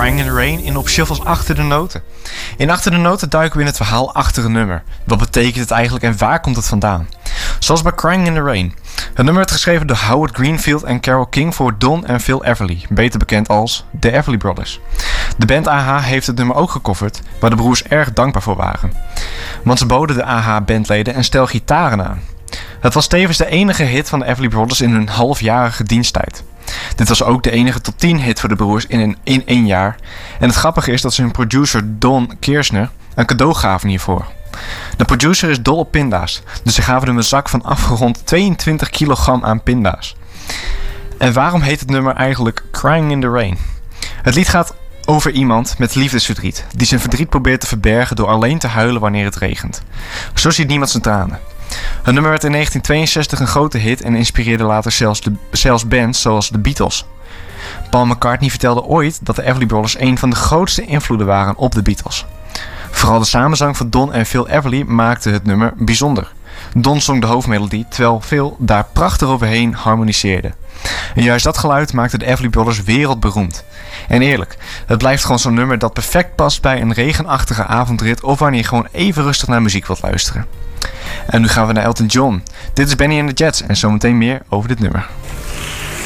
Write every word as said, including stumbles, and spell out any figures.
Crying in the Rain in op Shuffles Achter de Noten. In Achter de Noten duiken we in het verhaal achter een nummer. Wat betekent het eigenlijk en waar komt het vandaan? Zoals bij Crying in the Rain. Het nummer werd geschreven door Howard Greenfield en Carole King voor Don en Phil Everly, beter bekend als de Everly Brothers. De band A H heeft het nummer ook gecoverd, waar de broers erg dankbaar voor waren. Want ze boden de A H-bandleden een stel gitaren aan. Het was tevens de enige hit van de Everly Brothers in hun halfjarige diensttijd. Dit was ook de enige top tien hit voor de broers in, een, in één jaar. En het grappige is dat ze hun producer Don Kirshner een cadeau gaven hiervoor. De producer is dol op pinda's, dus ze gaven hem een zak van afgerond tweeëntwintig kilogram aan pinda's. En waarom heet het nummer eigenlijk Crying in the Rain? Het lied gaat over iemand met liefdesverdriet, die zijn verdriet probeert te verbergen door alleen te huilen wanneer het regent. Zo ziet niemand zijn tranen. Het nummer werd in negentien tweeënzestig een grote hit en inspireerde later zelfs, de, zelfs bands zoals de Beatles. Paul McCartney vertelde ooit dat de Everly Brothers een van de grootste invloeden waren op de Beatles. Vooral de samenzang van Don en Phil Everly maakte het nummer bijzonder. Don zong de hoofdmelodie, terwijl Phil daar prachtig overheen harmoniseerde. En juist dat geluid maakte de Everly Brothers wereldberoemd. En eerlijk, het blijft gewoon zo'n nummer dat perfect past bij een regenachtige avondrit of wanneer je gewoon even rustig naar muziek wilt luisteren. En nu gaan we naar Elton John. Dit is Benny and the Jets en zometeen meer over dit nummer.